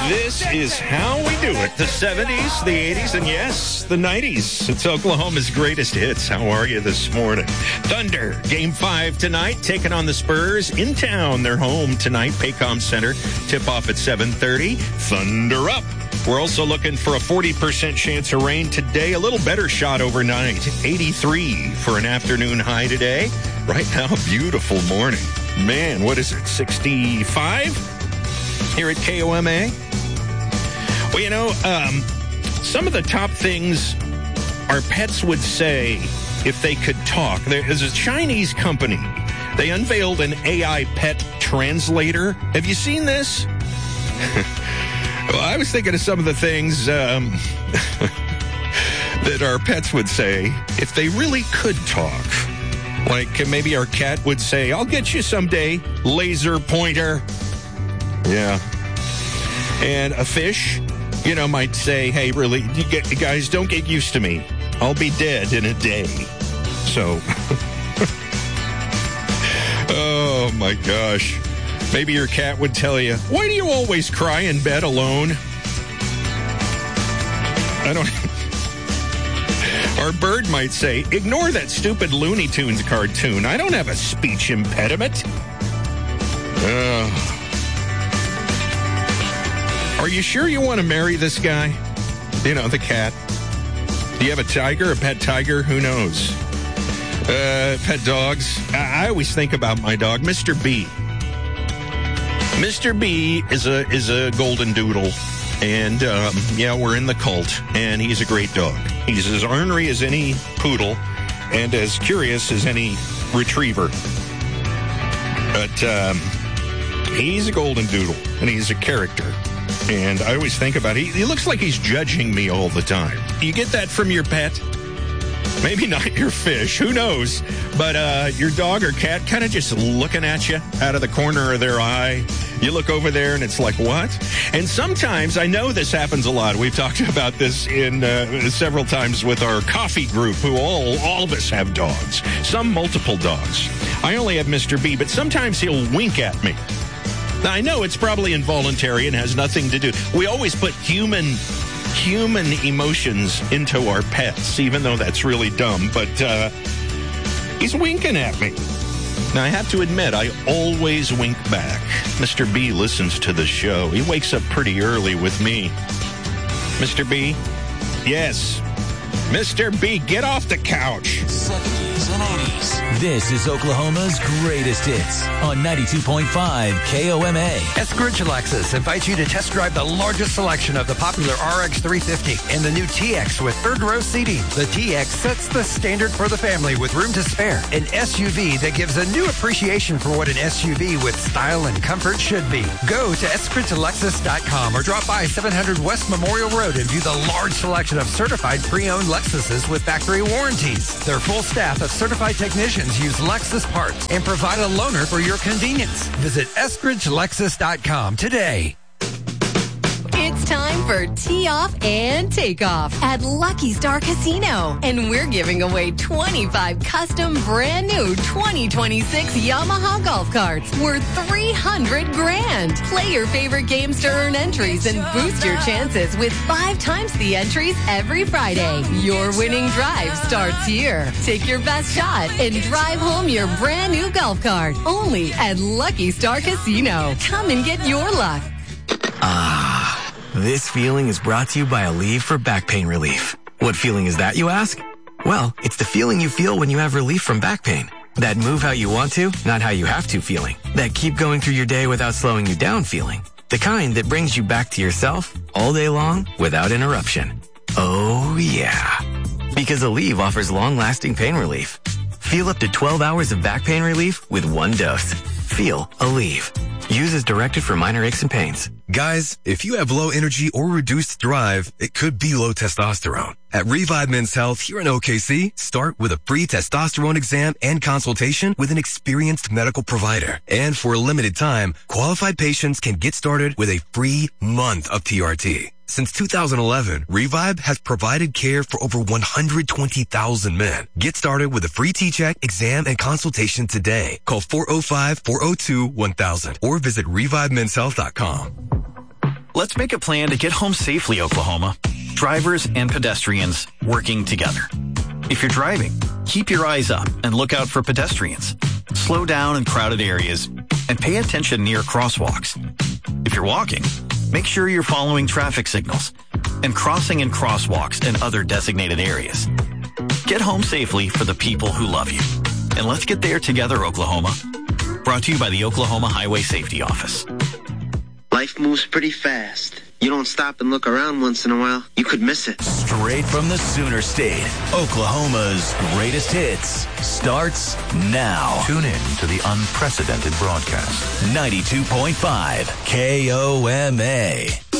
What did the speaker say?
This is how we do it. The 70s, the 80s, and yes, the 90s. It's Oklahoma's greatest hits. How are you this morning? Thunder, Game 5 tonight, taking on the Spurs in town. They're home tonight, Paycom Center. Tip-off at 7:30. Thunder up. We're also looking for a 40% chance of rain today. A little better shot overnight. 83 for an afternoon high today. Right now, beautiful morning. Man, what is it, 65 here at KOMA? Well, you know, some of the top things our pets would say if they could talk. There's a Chinese company. They unveiled an AI pet translator. Have you seen this? Well, I was thinking of some of the things that our pets would say if they really could talk. Like maybe our cat would say, "I'll get you someday, laser pointer." Yeah. And a fish, you know, might say, "Hey, really, you guys, don't get used to me. I'll be dead in a day." So, oh my gosh. Maybe your cat would tell you, "Why do you always cry in bed alone?" I don't... Our bird might say, "Ignore that stupid Looney Tunes cartoon. I don't have a speech impediment." Are you sure you want to marry this guy? You know, the cat. Do you have a tiger, a pet tiger? Who knows? Pet dogs. I always think about my dog, Mr. B. Mr. B is a golden doodle. And, yeah, we're in the cult, and he's a great dog. He's as ornery as any poodle and as curious as any retriever. But he's a golden doodle, and he's a character. And I always think about it. He looks like he's judging me all the time. You get that from your pet? Maybe not your fish. Who knows? But your dog or cat kind of just looking at you out of the corner of their eye. You look over there and it's like, what? And sometimes, I know this happens a lot. We've talked about this in several times with our coffee group, who all of us have dogs. Some multiple dogs. I only have Mr. B, but sometimes he'll wink at me. Now, I know it's probably involuntary and has nothing to do. We always put human emotions into our pets, even though that's really dumb. But he's winking at me. Now, I have to admit, I always wink back. Mr. B listens to the show. He wakes up pretty early with me. Mr. B? Yes. Mr. B, get off the couch. 70s and 80s. This is Oklahoma's greatest hits on 92.5 KOMA. Eskridge Lexus invites you to test drive the largest selection of the popular RX 350 and the new TX with third row seating. The TX sets the standard for the family with room to spare. An SUV that gives a new appreciation for what an SUV with style and comfort should be. Go to eskridgelexus.com or drop by 700 West Memorial Road and view the large selection of certified pre-owned Lexuses with factory warranties. Their full staff of certified technicians use Lexus parts and provide a loaner for your convenience. Visit eskridgelexus.com today. It's time for Tee Off and Takeoff at Lucky Star Casino. And we're giving away 25 custom brand new 2026 Yamaha golf carts worth $300,000. Play your favorite games to earn entries and boost your chances with 5 times the entries every Friday. Your winning drive starts here. Take your best shot and drive home your brand new golf cart. Only at Lucky Star Casino. Come and get your luck. This feeling is brought to you by Aleve for back pain relief. What feeling is that, you ask? Well, it's the feeling you feel when you have relief from back pain. That move how you want to, not how you have to feeling. That keep going through your day without slowing you down feeling. The kind that brings you back to yourself all day long without interruption. Oh, yeah. Because Aleve offers long-lasting pain relief. Feel up to 12 hours of back pain relief with one dose. Feel Aleve. Use as directed for minor aches and pains. Guys, if you have low energy or reduced drive, it could be low testosterone. At Revive Men's Health here in OKC, start with a free testosterone exam and consultation with an experienced medical provider. And for a limited time, qualified patients can get started with a free month of TRT. Since 2011, Revive has provided care for over 120,000 men. Get started with a free T-check, exam, and consultation today. Call 405-402-1000 or visit ReviveMen'sHealth.com. Let's make a plan to get home safely, Oklahoma. Drivers and pedestrians working together. If you're driving, keep your eyes up and look out for pedestrians. Slow down in crowded areas and pay attention near crosswalks. If you're walking, make sure you're following traffic signals and crossing in crosswalks and other designated areas. Get home safely for the people who love you. And let's get there together, Oklahoma. Brought to you by the Oklahoma Highway Safety Office. Life moves pretty fast. You don't stop and look around once in a while, you could miss it. Straight from the Sooner State, Oklahoma's greatest hits starts now. Tune in to the unprecedented broadcast. 92.5 KOMA.